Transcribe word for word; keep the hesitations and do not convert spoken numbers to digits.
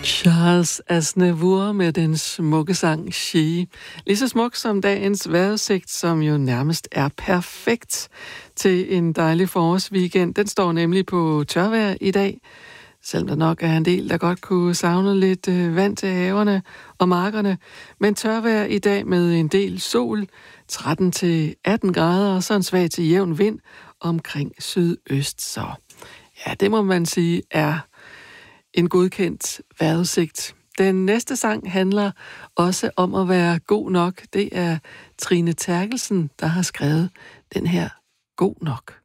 Charles Aznavour med den smukke sang She. Lige så smuk som dagens vejrudsigt, som jo nærmest er perfekt til en dejlig forårsweekend. Den står nemlig på tørvejr i dag, selvom der nok er en del, der godt kunne savne lidt øh, vand til haverne og markerne. Men tørvejr i dag med en del sol, tretten til atten grader, og så en svag til jævn vind omkring sydøst. Så ja, det må man sige er en godkendt vejrudsigt. Den næste sang handler også om at være god nok. Det er Trine Terkelsen, der har skrevet den her God nok.